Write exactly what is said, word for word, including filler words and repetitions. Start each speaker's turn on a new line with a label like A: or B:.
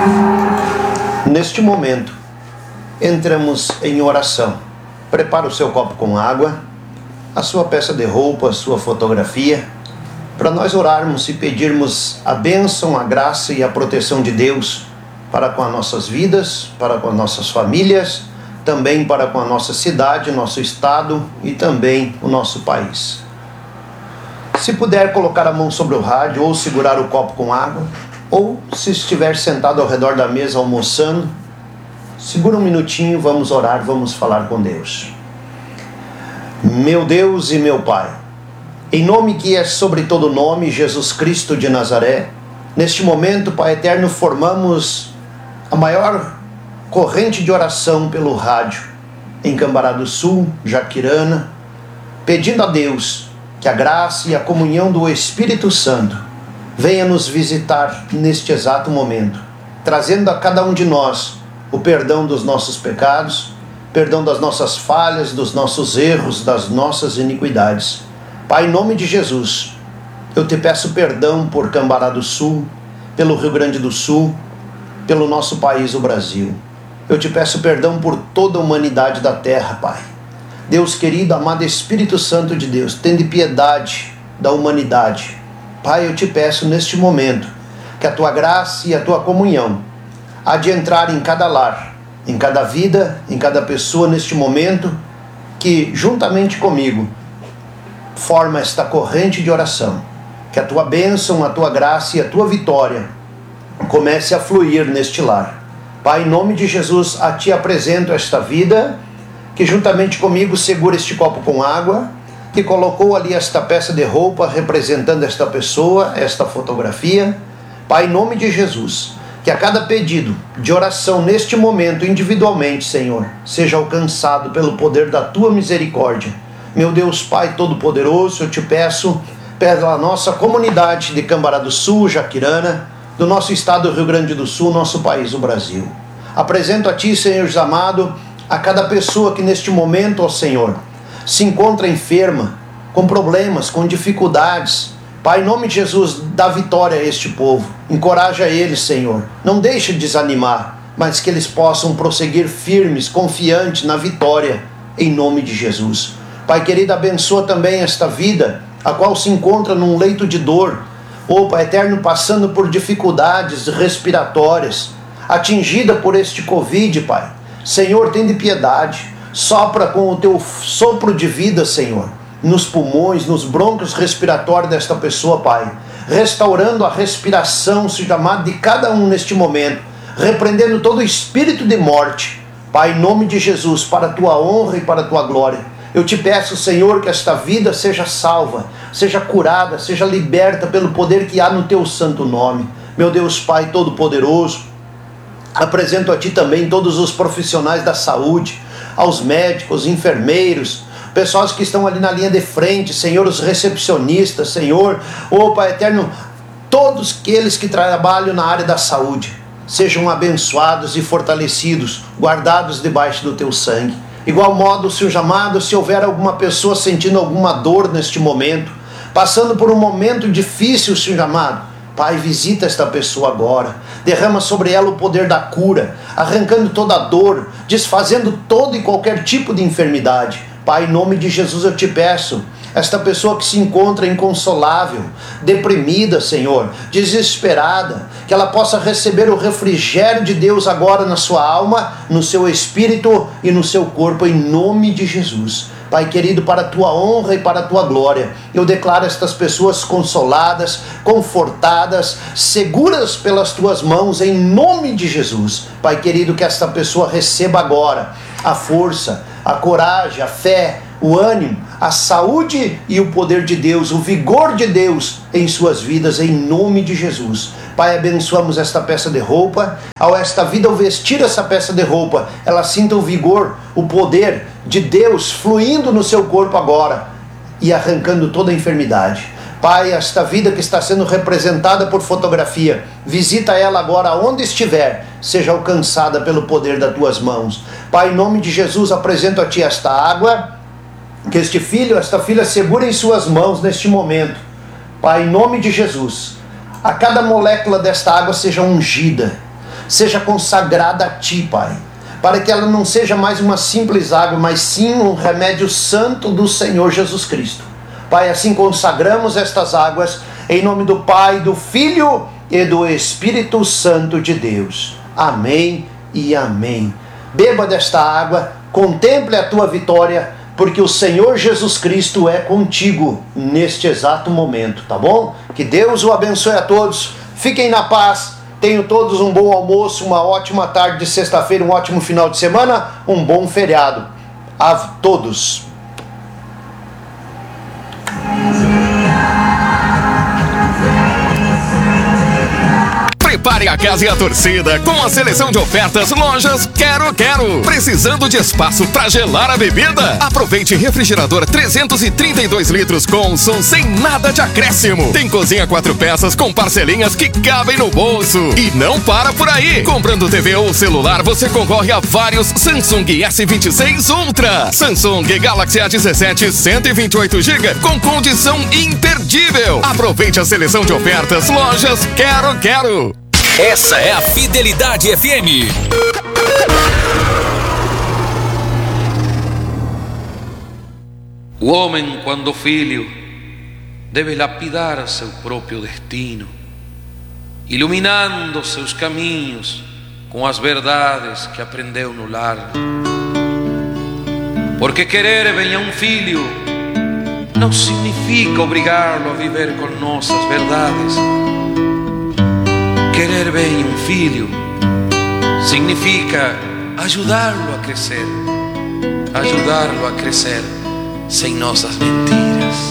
A: Neste momento, entramos em oração. Prepara o seu copo com água, a sua peça de roupa, a sua fotografia, para nós orarmos e pedirmos a bênção, a graça e a proteção de Deus para com as nossas vidas, para com as nossas famílias, também para com a nossa cidade, nosso estado e também o nosso país. Se puder colocar a mão sobre o rádio ou segurar o copo com água, ou se estiver sentado ao redor da mesa almoçando, segura um minutinho, vamos orar, vamos falar com Deus. Meu Deus e meu Pai, em nome que é sobre todo nome, Jesus Cristo de Nazaré, neste momento, Pai eterno, formamos a maior corrente de oração pelo rádio, em Cambará do Sul, Jaquirana, pedindo a Deus que a graça e a comunhão do Espírito Santo venha nos visitar neste exato momento, trazendo a cada um de nós o perdão dos nossos pecados, perdão das nossas falhas, dos nossos erros, das nossas iniquidades. Pai, em nome de Jesus, eu te peço perdão por Cambará do Sul, pelo Rio Grande do Sul, pelo nosso país, o Brasil. Eu te peço perdão por toda a humanidade da terra, Pai. Deus querido, amado Espírito Santo de Deus, tende piedade da humanidade. Pai, eu te peço neste momento que a tua graça e a tua comunhão há de entrar em cada lar, em cada vida, em cada pessoa neste momento, que juntamente comigo forma esta corrente de oração. Que a tua bênção, a tua graça e a tua vitória comece a fluir neste lar. Pai, em nome de Jesus, a ti apresento esta vida, que juntamente comigo segura este copo com água, que colocou ali esta peça de roupa representando esta pessoa, esta fotografia. Pai, em nome de Jesus, que a cada pedido de oração neste momento, individualmente, Senhor, seja alcançado pelo poder da tua misericórdia. Meu Deus, Pai Todo-Poderoso, eu te peço pela nossa comunidade de Cambará do Sul, Jaquirana, do nosso estado do Rio Grande do Sul, nosso país, o Brasil. Apresento a ti, Senhor Jesus amado, a cada pessoa que neste momento, ó Senhor, se encontra enferma, com problemas, com dificuldades. Pai, em nome de Jesus, dá vitória a este povo. Encoraja eles, Senhor. Não deixe de desanimar, mas que eles possam prosseguir firmes, confiantes na vitória, em nome de Jesus. Pai querido, abençoa também esta vida, a qual se encontra num leito de dor, ou, Pai eterno, passando por dificuldades respiratórias, atingida por este Covid, Pai. Senhor, tende piedade, sopra com o teu sopro de vida, Senhor, nos pulmões, nos brônquios respiratórios desta pessoa, Pai, restaurando a respiração, se chamado de cada um neste momento, repreendendo todo o espírito de morte, Pai, em nome de Jesus, para a tua honra e para a tua glória. Eu te peço, Senhor, que esta vida seja salva, seja curada, seja liberta pelo poder que há no teu santo nome. Meu Deus, Pai Todo-Poderoso, apresento a ti também todos os profissionais da saúde, aos médicos, enfermeiros, pessoas que estão ali na linha de frente, Senhor, os recepcionistas, Senhor, ô Pai eterno, todos aqueles que trabalham na área da saúde, sejam abençoados e fortalecidos, guardados debaixo do teu sangue. Igual modo, Senhor amado, se houver alguma pessoa sentindo alguma dor neste momento, passando por um momento difícil, Senhor amado, Pai, visita esta pessoa agora, derrama sobre ela o poder da cura, arrancando toda a dor, desfazendo todo e qualquer tipo de enfermidade. Pai, em nome de Jesus eu te peço, esta pessoa que se encontra inconsolável, deprimida, Senhor, desesperada, que ela possa receber o refrigério de Deus agora na sua alma, no seu espírito e no seu corpo, em nome de Jesus. Pai querido, para a tua honra e para a tua glória, eu declaro estas pessoas consoladas, confortadas, seguras pelas tuas mãos, em nome de Jesus. Pai querido, que esta pessoa receba agora a força, a coragem, a fé, o ânimo, a saúde e o poder de Deus, o vigor de Deus em suas vidas, em nome de Jesus. Pai, abençoamos esta peça de roupa, ao esta vida ao vestir essa peça de roupa, ela sinta o vigor, o poder de Deus fluindo no seu corpo agora e arrancando toda a enfermidade. Pai, esta vida que está sendo representada por fotografia, visita ela agora onde estiver, seja alcançada pelo poder das tuas mãos. Pai, em nome de Jesus, apresento a ti esta água, que este filho, esta filha segura em suas mãos neste momento. Pai, em nome de Jesus, a cada molécula desta água seja ungida, seja consagrada a Ti, Pai, para que ela não seja mais uma simples água, mas sim um remédio santo do Senhor Jesus Cristo. Pai, assim consagramos estas águas, em nome do Pai, do Filho e do Espírito Santo de Deus. Amém e amém. Beba desta água, contemple a tua vitória, porque o Senhor Jesus Cristo é contigo neste exato momento, tá bom? Que Deus o abençoe a todos, fiquem na paz, tenham todos um bom almoço, uma ótima tarde de sexta-feira, um ótimo final de semana, um bom feriado a todos.
B: Prepare a casa e a torcida com a seleção de ofertas Lojas Quero Quero. Precisando de espaço para gelar a bebida? Aproveite refrigerador trezentos e trinta e dois litros com som sem nada de acréscimo. Tem cozinha quatro peças com parcelinhas que cabem no bolso. E não para por aí. Comprando T V ou celular, você concorre a vários Samsung S vinte e seis Ultra, Samsung Galaxy A dezessete cento e vinte e oito gigas com condição imperdível. Aproveite a seleção de ofertas Lojas Quero Quero.
C: Essa é a Fidelidade F M.
D: O homem, quando filho, deve lapidar seu próprio destino, iluminando seus caminhos com as verdades que aprendeu no lar. Porque querer bem a um filho não significa obrigá-lo a viver com nossas verdades. Querer bem um filho significa ajudá-lo a crescer, ajudá-lo a crescer sem nossas mentiras.